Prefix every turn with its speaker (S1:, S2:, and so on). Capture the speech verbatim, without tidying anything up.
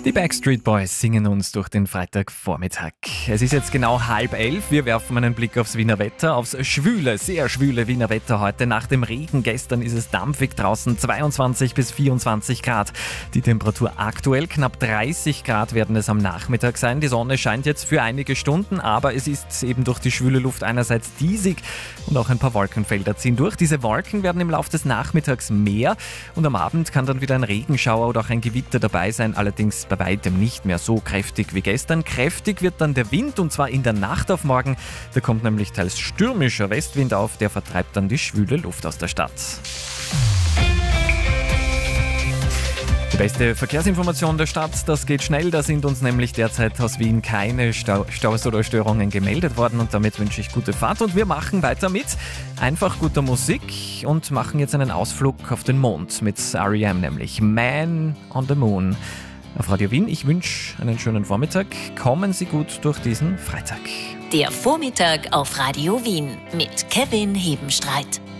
S1: Die Backstreet Boys singen uns durch den Freitagvormittag. Es ist jetzt genau halb elf. Wir werfen einen Blick aufs Wiener Wetter, aufs schwüle, sehr schwüle Wiener Wetter heute. Nach dem Regen gestern ist es dampfig draußen, zweiundzwanzig bis vierundzwanzig Grad. Die Temperatur aktuell knapp dreißig Grad werden es am Nachmittag sein. Die Sonne scheint jetzt für einige Stunden, aber es ist eben durch die schwüle Luft einerseits diesig und auch ein paar Wolkenfelder ziehen durch. Diese Wolken werden im Laufe des Nachmittags mehr und am Abend kann dann wieder ein Regenschauer oder auch ein Gewitter dabei sein, allerdings bei weitem nicht mehr so kräftig wie gestern. Kräftig wird dann der Wind und zwar in der Nacht auf morgen. Da kommt nämlich teils stürmischer Westwind auf, der vertreibt dann die schwüle Luft aus der Stadt. Die beste Verkehrsinformation der Stadt, das geht schnell, da sind uns nämlich derzeit aus Wien keine Stau- Staus oder Störungen gemeldet worden und damit wünsche ich gute Fahrt und wir machen weiter mit einfach guter Musik und machen jetzt einen Ausflug auf den Mond mit R E M, nämlich Man on the Moon. Auf Radio Wien, ich wünsche einen schönen Vormittag, kommen Sie gut durch diesen Freitag.
S2: Der Vormittag auf Radio Wien mit Kevin Hebenstreit.